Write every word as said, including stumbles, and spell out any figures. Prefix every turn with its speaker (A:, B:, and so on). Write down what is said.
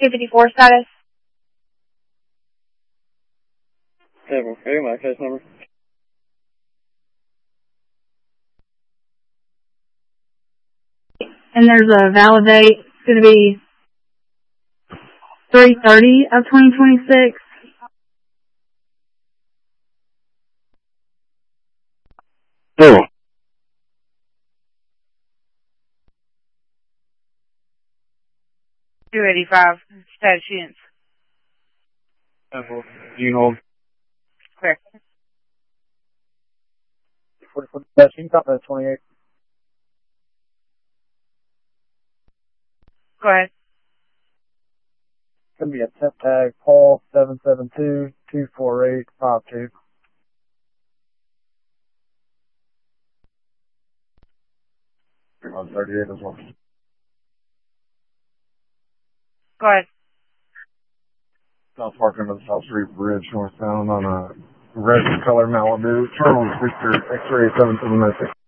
A: two fifty-four status.
B: Table. Okay, my case number.
A: And there's a valid date. It's going to be three thirty of twenty twenty-six.
B: Table.
C: two eighty-five. Status units.
B: Table. You hold.
C: Clear.
B: forty-four dash, you can copy that twenty-eight.
C: Go ahead.
B: It's going to be a temp tag, Paul seven seven two, two four eight, five two. On thirty-eight as well.
C: Go ahead.
B: South Park under the South Street Bridge, northbound on a red color Malibu. Terminal Victor X-ray seven seven nine six.